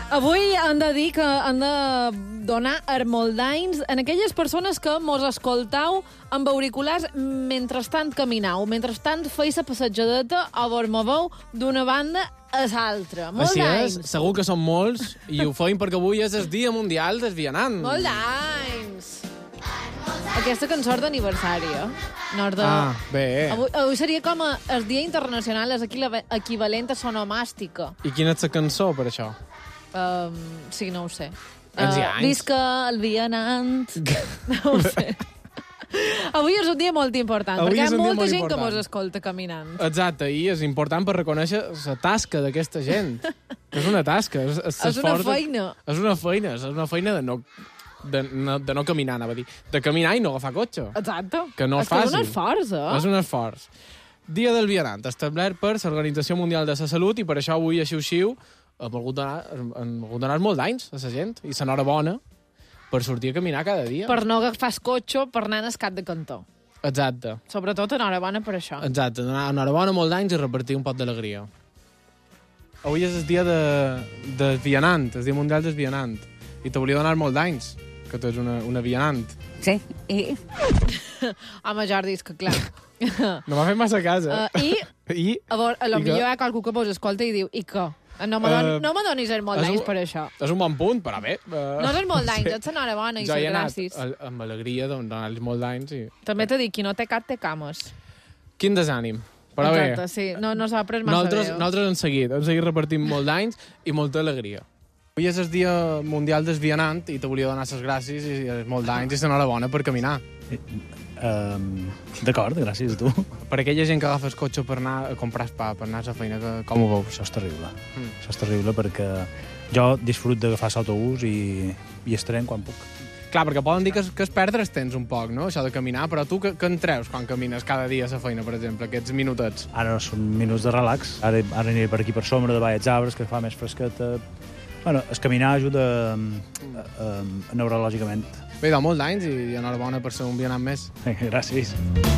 Avui hem de dir que hem de donar hermoldains en aquelles persones que mos escoltau amb auriculars mentrestant caminau, mentrestant feu la passejadeta o vos moveu d'una banda a l'altra. Així és, Moldains. segur que són molts i ho feim perquè avui és el Dia Mundial del Vianant. Moldains. Aquesta cançó és d'aniversari, eh? No és de... Ah, bé. Avui seria com el Dia Internacional, és equivalent a sonomàstica. I quina és la cançó per això? Sí, no ho sé. Anys i anys. Visca el vianant. No ho sé. Avui és un dia molt important, Avui perquè és hi ha un dia molta molt gent que important. mos escolta caminant. Exacte, i és important per reconèixer la tasca d'aquesta gent. És una tasca. És una feina. És una feina de no caminar, anava a dir. De caminar i no agafar cotxe. Exacte. Que no és que és fàcil. un esforç, eh? És un esforç. Dia del Vianant, establert per l'Organització Mundial de la Salut, i per això avui a Xiu-Xiu hem volgut donar molt d'anys a la gent, i s'enhorabona per sortir a caminar cada dia. Per no agafar el cotxe per anar al cap de cantó. Exacte. Sobretot enhorabona per això. Exacte, donar enhorabona molt d'anys i repartir un pot d'alegria. Avui és el dia del vianant, el dia mundial del vianant. I te volia donar molt d'anys, que tu ets una vianant. Sí, i... Home, Jordi, és que clar. No m'ha fet massa cas, eh? I, a lo I millor què? hi ha qualcú que vos escolta i diu, i què? No me donis el molt d'anys per això. És un bon punt, però bé. No és el molt d'anys, ets enhorabona i Jo ser hi he anat gràcies. amb alegria de donar-los molt d'anys. I... També t'he dit, qui no té cap, té cames. Quin desànim. Però Exacte, bé, sí. No s'ha pres massa bé. nosaltres hem seguit repartint molt d'anys i molta alegria. Avui és el dia mundial del vianant i te volia donar les gràcies i molt d'anys i l'enhorabona per caminar. D'acord, gràcies a tu. Per aquella gent que agafa el cotxe per anar a comprar pa, per anar a la feina, com ho veus? Això és terrible. Això és terrible perquè jo disfrut d'agafar l'autobús i el tren quan puc. Clar, perquè poden dir que es perdre el temps un poc, no?, això de caminar, però tu què en treus quan camines cada dia a la feina, per exemple, aquests minutets? Ara són minuts de relax. Ara aniré per aquí per sombra, de valls arbres, que fa més fresqueta. Bueno, el caminar ajuda neurològicament. Bé, de molt d'anys i enhorabona per ser un vianant més. Gràcies.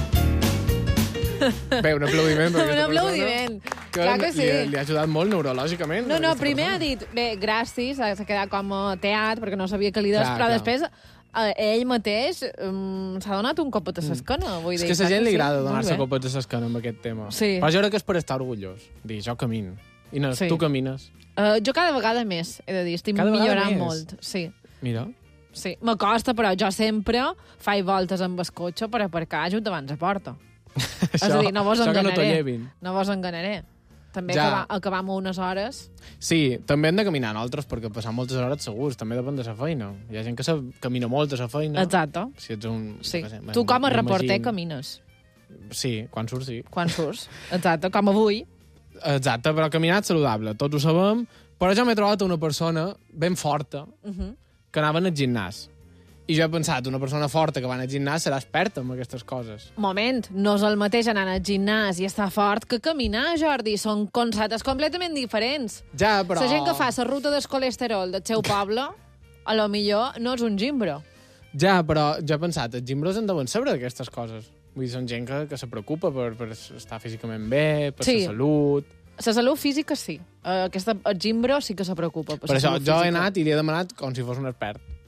Bé, un aplaudiment per Un aquesta aplaudiment. persona. Clar que sí. Li ha ajudat molt neurològicament. No, aquesta primer persona. ha dit, bé, gràcies, s'ha quedat com teat, perquè no sabia què li des, Clar, però clar. després ell mateix s'ha donat un copet a l'escona. És que a la gent li agrada donar-se Molt bé. copets a l'esquena amb aquest tema. Sí. Però jo crec que és per estar orgullós. Dir, jo camino. I no, Sí. tu camines. Jo cada vegada més, he de dir, estic Cada vegada millorant més? molt. Sí. Mira. Sí, m'acosta, però jo sempre faig voltes amb el cotxe per aparcar just davant la porta. És a dir, no vos això que no t'ho enganaré. llevin. No vos enganaré. També Ja. acabam unes hores. Sí, també hem de caminar nosaltres, perquè passar moltes hores segurs, també depèn de la feina. Hi ha gent que camina molt a la feina. Exacte. Si ets un... Sí. jo què sé, Tu com a reporter m'imagino. camines. Sí, quan surts, sí. Quan surts. Exacte, com avui. Exacte, però caminar és saludable, tots ho sabem. Però jo m'he trobat una persona ben forta que anava al gimnàs. I jo he pensat, una persona forta que va al gimnàs serà experta en aquestes coses. Moment, no és el mateix anar al gimnàs i estar fort que caminar, Jordi. Són conceptes completament diferents. Ja, però... La gent que fa la ruta del colesterol del seu poble, a lo millor no és un gimbro. Ja, però jo he pensat, els gimbros en deuen saber d'aquestes coses. Vull dir, són gent que se preocupa per estar físicament bé, per Sí. la salut... La salut física sí. El gimbro sí que se preocupa. Per això jo he anat i li he demanat com si fos un expert.